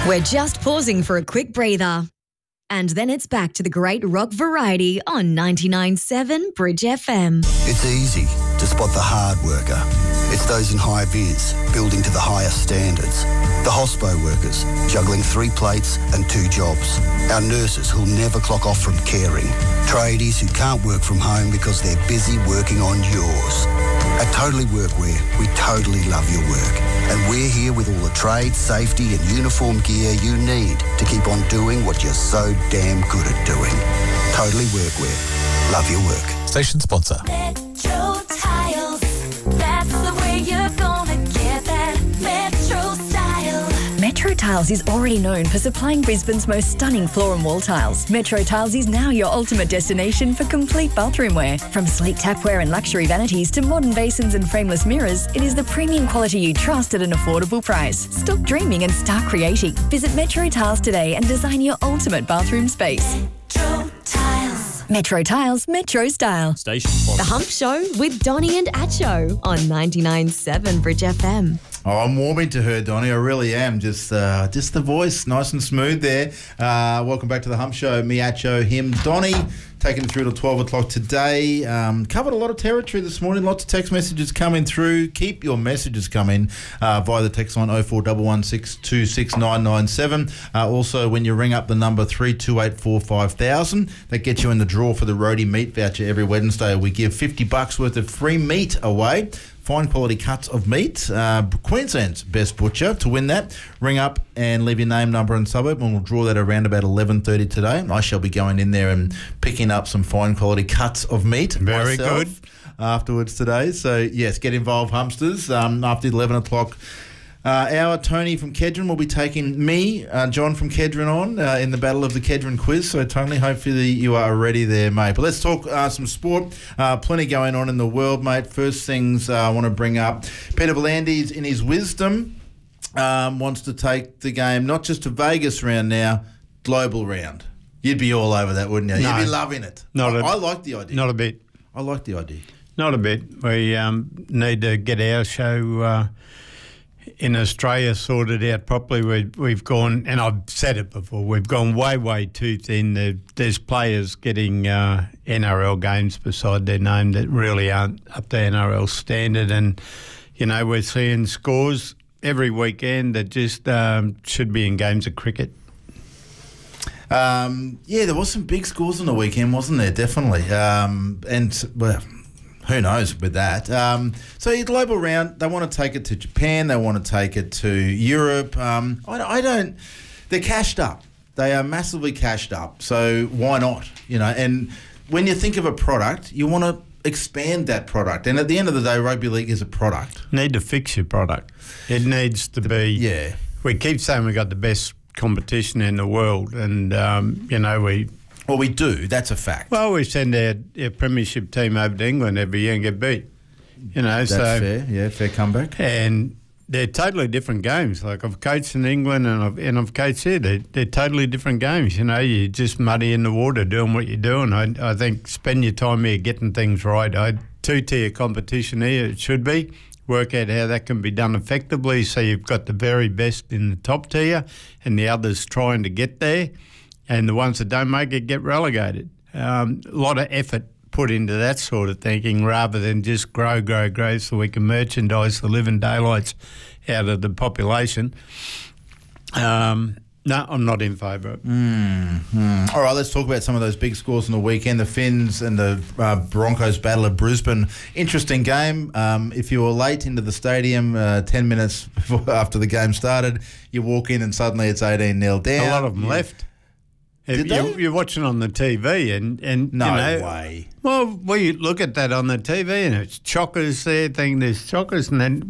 We're just pausing for a quick breather. And then it's back to the great rock variety on 99.7 Bridge FM. It's easy to spot the hard worker. It's those in high vis, building to the highest standards. The hospo workers, juggling 3 plates and 2 jobs. Our nurses who'll never clock off from caring. Tradies who can't work from home because they're busy working on yours. At Totally Workwear, we totally love your work. And we're here with all the trade, safety and uniform gear you need to keep on doing what you're so damn good at doing. Totally Workwear. Love your work. Station sponsor. Metro Tiles. That's the way you're gonna get that Metro style. Metro Tiles is already known for supplying Brisbane's most stunning floor and wall tiles. Metro Tiles is now your ultimate destination for complete bathroom wear. From sleek tapware and luxury vanities to modern basins and frameless mirrors, it is the premium quality you trust at an affordable price. Stop dreaming and start creating. Visit Metro Tiles today and design your ultimate bathroom space. Metro Tiles. Metro Tiles, Metro style. Station sponsor. The Hump Show with Donnie and Acho on 99.7 Bridge FM. Oh, I'm warming to her, Donnie. I really am. Just the voice, nice and smooth there. Welcome back to the Hump Show. Me, Acho, him, Donnie, taking it through till 12 o'clock today. Covered a lot of territory this morning. Lots of text messages coming through. Keep your messages coming via the text line 0411626997. Also, when you ring up the number 32845000, that gets you in the draw for the Roadie Meat Voucher every Wednesday. We give $50 worth of free meat away. Fine quality cuts of meat. Queensland's best butcher. To win that, ring up and leave your name, number and suburb, and we'll draw that around about 11:30 today. I shall be going in there and picking up some fine quality cuts of meat Very myself good. afterwards today. So, yes, get involved, Humpsters. After 11 o'clock hour, Tony from Kedron will be taking me, John from Kedron on in the Battle of the Kedron quiz. So, Tony, hopefully you are ready there, mate. But let's talk some sport. Plenty going on in the world, mate. First things I want to bring up. Peter V'landys, in his wisdom, wants to take the game not just to Vegas round now, global round. You'd be all over that, wouldn't you? No. You'd be loving it. I like the idea. Not a bit. I like the idea. Not a bit. We need to get our show in Australia sorted out properly. We've gone, and I've said it before, we've gone way too thin. There's players getting NRL games beside their name that really aren't up to NRL standard. And, you know, we're seeing scores every weekend that just should be in games of cricket. There was some big scores on the weekend, wasn't there? Definitely. Well, who knows with that. So your global round, they want to take it to Japan. They want to take it to Europe. I don't. They're cashed up. They are massively cashed up. So why not? You know. And when you think of a product, you want to expand that product. And at the end of the day, rugby league is a product. Need to fix your product. It needs to be. Yeah. We keep saying we got the best competition in the world, and Well, we do. That's a fact. Well, we send our premiership team over to England every year and get beat. You know, That's fair. Yeah, fair comeback. And they're totally different games. Like I've coached in England and I've coached here. They're totally different games. You know, you're just muddy in the water doing what you're doing. I think spend your time here getting things right. 2-tier competition here, it should be. Work out how that can be done effectively so you've got the very best in the top tier and the others trying to get there. And the ones that don't make it get relegated. A lot of effort put into that sort of thinking rather than just grow so we can merchandise the living daylights out of the population. No, I'm not in favour of it. All right, let's talk about some of those big scores on the weekend. The Finns and the Broncos Battle of Brisbane. Interesting game. If you were late into the stadium 10 minutes after the game started, you walk in and suddenly it's 18-0 down. A lot of them left. You're watching on the TV and No you know, way. Well, you look at that on the TV and it's chockers there, there's chockers, and then